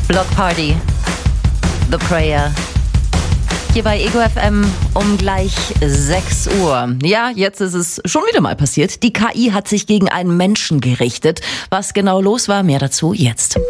Block Party, The Prayer. Hier bei Ego FM um gleich 6 Uhr. Ja, jetzt ist es schon wieder mal passiert. Die KI hat sich gegen einen Menschen gerichtet. Was genau los war, mehr dazu jetzt.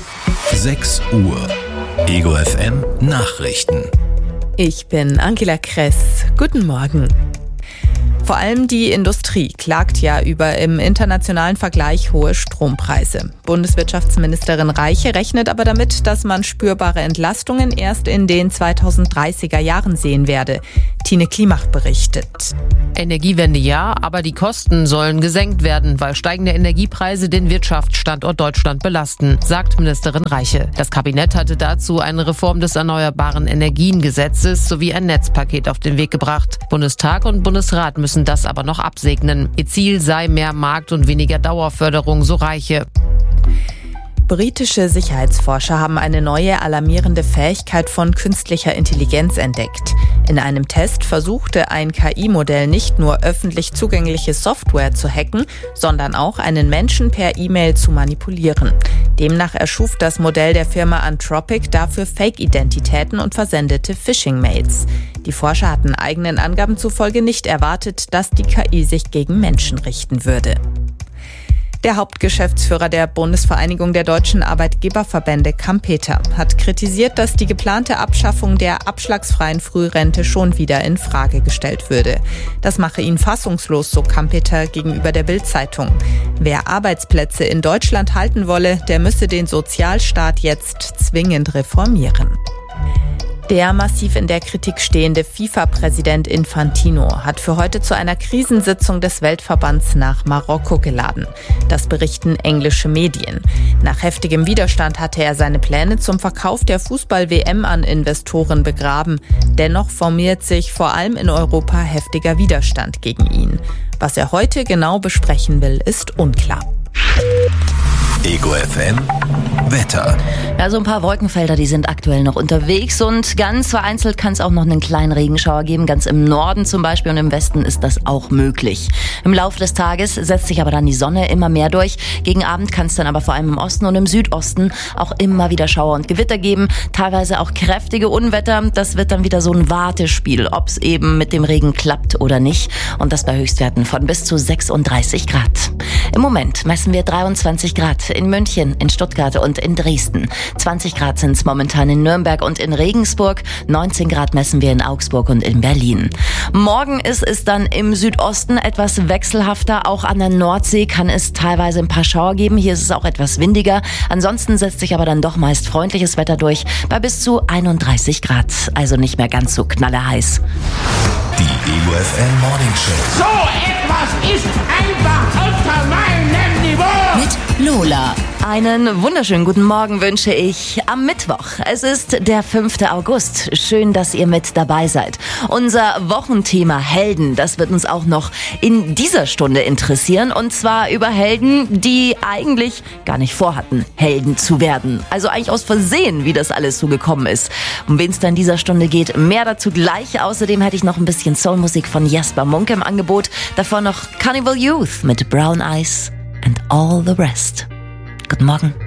6 Uhr. Ego FM Nachrichten. Ich bin Angela Kress. Guten Morgen. Vor allem die Industrie klagt ja über im internationalen Vergleich hohe Strompreise. Bundeswirtschaftsministerin Reiche rechnet aber damit, dass man spürbare Entlastungen erst in den 2030er Jahren sehen werde. Tine Klimach berichtet. Energiewende ja, aber die Kosten sollen gesenkt werden, weil steigende Energiepreise den Wirtschaftsstandort Deutschland belasten, sagt Ministerin Reiche. Das Kabinett hatte dazu eine Reform des Erneuerbaren Energiengesetzes sowie ein Netzpaket auf den Weg gebracht. Bundestag und Bundesrat müssen das aber noch absegnen. Ihr Ziel sei mehr Markt- und weniger Dauerförderung, so Reiche. Britische Sicherheitsforscher haben eine neue alarmierende Fähigkeit von künstlicher Intelligenz entdeckt. In einem Test versuchte ein KI-Modell nicht nur öffentlich zugängliche Software zu hacken, sondern auch einen Menschen per E-Mail zu manipulieren. Demnach erschuf das Modell der Firma Anthropic dafür Fake-Identitäten und versendete Phishing-Mails. Die Forscher hatten eigenen Angaben zufolge nicht erwartet, dass die KI sich gegen Menschen richten würde. Der Hauptgeschäftsführer der Bundesvereinigung der deutschen Arbeitgeberverbände, Kampeter, hat kritisiert, dass die geplante Abschaffung der abschlagsfreien Frührente schon wieder in Frage gestellt würde. Das mache ihn fassungslos, so Kampeter gegenüber der Bild-Zeitung. Wer Arbeitsplätze in Deutschland halten wolle, der müsse den Sozialstaat jetzt zwingend reformieren. Der massiv in der Kritik stehende FIFA-Präsident Infantino hat für heute zu einer Krisensitzung des Weltverbands nach Marokko geladen. Das berichten englische Medien. Nach heftigem Widerstand hatte er seine Pläne zum Verkauf der Fußball-WM an Investoren begraben. Dennoch formiert sich vor allem in Europa heftiger Widerstand gegen ihn. Was er heute genau besprechen will, ist unklar. Ego FM Wetter. Ja, so ein paar Wolkenfelder, die sind aktuell noch unterwegs und ganz vereinzelt kann es auch noch einen kleinen Regenschauer geben. Ganz im Norden zum Beispiel und im Westen ist das auch möglich. Im Laufe des Tages setzt sich aber dann die Sonne immer mehr durch. Gegen Abend kann es dann aber vor allem im Osten und im Südosten auch immer wieder Schauer und Gewitter geben. Teilweise auch kräftige Unwetter. Das wird dann wieder so ein Wartespiel, ob es eben mit dem Regen klappt oder nicht. Und das bei Höchstwerten von bis zu 36 Grad. Im Moment messen wir 23 Grad in München, in Stuttgart und in Dresden. 20 Grad sind es momentan in Nürnberg und in Regensburg. 19 Grad messen wir in Augsburg und in Berlin. Morgen ist es dann im Südosten etwas wechselhafter. Auch an der Nordsee kann es teilweise ein paar Schauer geben. Hier ist es auch etwas windiger. Ansonsten setzt sich aber dann doch meist freundliches Wetter durch bei bis zu 31 Grad. Also nicht mehr ganz so knallerheiß. Die Ego FM Morning Show. So etwas ist einfach unter meinem Niveau. Mit Lola. Einen wunderschönen guten Morgen wünsche ich am Mittwoch. Es ist der 5. August. Schön, dass ihr mit dabei seid. Unser Wochenthema Helden, das wird uns auch noch in dieser Stunde interessieren. Und zwar über Helden, die eigentlich gar nicht vorhatten, Helden zu werden. Also eigentlich aus Versehen, wie das alles so gekommen ist. Um wen es da in dieser Stunde geht, mehr dazu gleich. Außerdem hätte ich noch ein bisschen Soulmusik von Jasper Munck im Angebot. Davor noch Carnival Youth mit Brown Eyes and All the Rest. Guten Morgen.